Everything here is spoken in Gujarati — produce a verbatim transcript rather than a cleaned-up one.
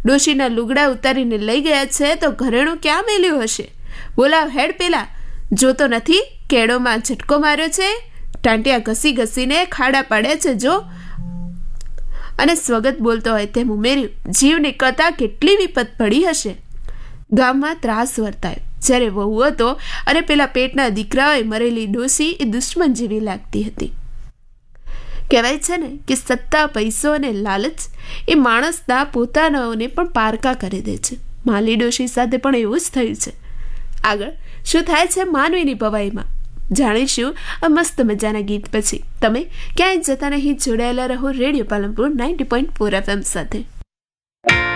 ડોશીના લુગડા ઉતારીને લઈ ગયા છે તો ઘરેણું ક્યાં મેલ્યું હશે? બોલાવ હેડ પેલા, જોતો નથી કેળોમાં ઝટકો માર્યો છે? ટાંટિયા ઘસી ઘસીને ખાડા પાડે છે જો. અને સ્વગત બોલતો હોય તેમ ઉમેર્યું, જીવ નીકળતા કેટલી વિપત પડી હશે. ગામમાં ત્રાસ વર્તાયો. જ્યારે વહુ હતો અને પેલા પેટના દીકરાઓએ મરેલી ડોસી એ દુશ્મન જેવી લાગતી હતી. કહેવાય છે ને કે સત્તા, પૈસો અને લાલચ એ માણસના પોતાનાઓને પણ પારકા કરી દે છે. માલી ડોશી સાથે પણ એવું જ થયું છે. આગળ શું થાય છે માનવીની ભવાઈમાં જાણીશું આ મસ્ત મજાના ગીત પછી. તમે ક્યાંય જતા નહીં, જોડાયેલા રહો radio Palanpur ninety point four FM સાથે.